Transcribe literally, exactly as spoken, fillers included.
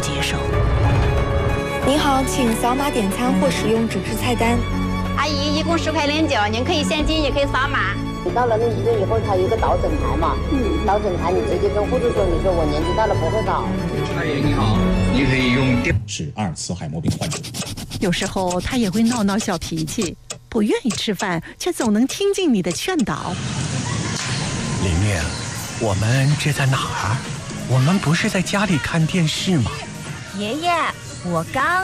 接受。 您好，请扫码点餐或使用纸质菜单。 阿姨，一共十块零九，您可以现金，也可以扫码。 你到了那医院以后，他有个导诊台嘛，嗯，导诊台你直接跟护士说，你说我年纪大了不会搞。 阿姨你好，你可以用电。 是阿尔茨海默病患者。 有时候他也会闹闹小脾气，不愿意吃饭，却总能听进你的劝导。 玲玲，我们这在哪儿？我们不是在家里看电视吗？ 爷爷，我刚